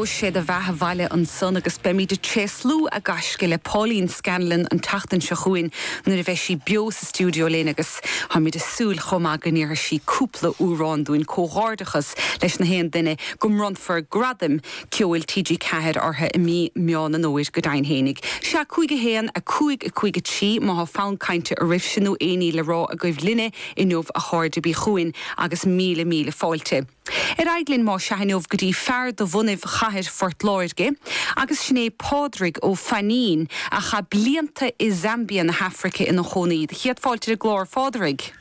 sé a bheitthe bhaile an son agus be de tréslú a gasce le Pauline Scanlon an tatan se chuin nuair a bheith sí bio sa stúdio léna agus ha mi de súl chomá gníir sí cúpla úrán dúin cóhardachas leis na héan duine gom run for gradim ceil TG Cehead ortha i mí meán an óir go dain hénig. Se chuige héan a chuige tí má ha fán cainte a rih sinú éí le rá a goibh linne inmh a cháde bí chuin agus míle fáilte. Aiglinn má sehanmh go dtí fear do bhunaimh chathir Fort Láirge, agus sinné Pádraig ó Fanín a cha blianta i Zambia na Hafrica ina chonaíd. Chiad fáilte a glór Pádraig.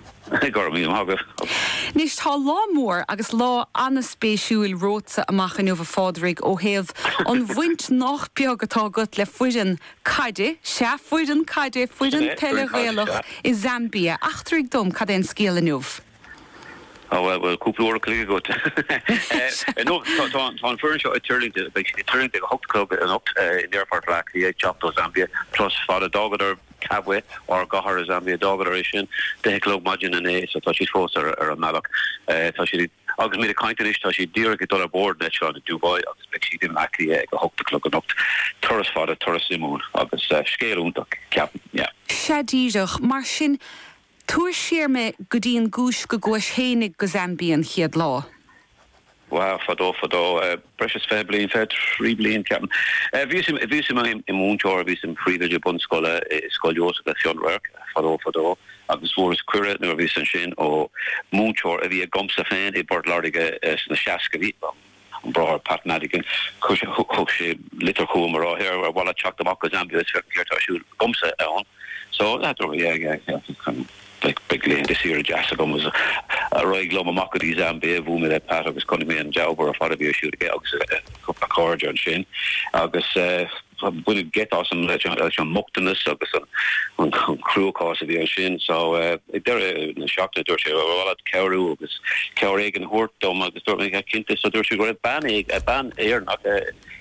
Nis tá lá mór agus lá anna spéisiúil róta amach an nuamh Pádraig ó héamh an bhaint nach beag atá gut le fuidan caide, fuidan peile réalach i Zambia. Achtarig dom cad éon scéal a nuamh. Well, couple of clear good. No, on furniture, it turned the Hook Club and up in the airport black, the Chapter Zambia, plus for the dog or Cabway or Gahar Zambia dog or Asian, the club margin and a so she's forced or a Malak. So she August made a kind of ish, so she direct on a board that she wanted to Dubai, August she didn't actually Hook the Club and up tourist for the tourist Simon, August scale und cap, yeah. Shadijach, Martin. Túair siar me go dtíon gúis go gúis hénig go Zambian chiad lá. Wow, fadó, precious fair blian, fair 3 blian, Captain. Vís im in Moonshore, vís im Friedrich Bundesskola, Joseph le Fionwerk, fadó, agus voris cuire, nor vís an sin, o Moonshore, a vi a gomsa fan, I Bord Lardiga, na Shaskavi, an bra Pat Madigan, kush sé litter chumar á here, or walla chak the mock Zambia, it's fair gomsa on. So that, yeah. Big lane this year Jassagum was a right glom mockedy Zambia vu me pat agus kon me an job or a far be shoot get a cord on shin agus will get awesome muchtaness agus on crew course of the ocean so there shocked at Dorche well at Kauru agus Karegan Hort dom agus don't make a kinte so Dorche go a ban air not